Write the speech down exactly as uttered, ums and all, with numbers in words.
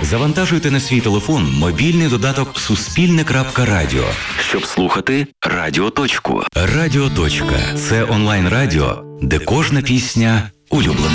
Завантажуйте на свій телефон мобільний додаток Суспільне.Радіо, щоб слухати Радіо Точку. Радіо Точка – це онлайн-радіо, де кожна пісня улюблена.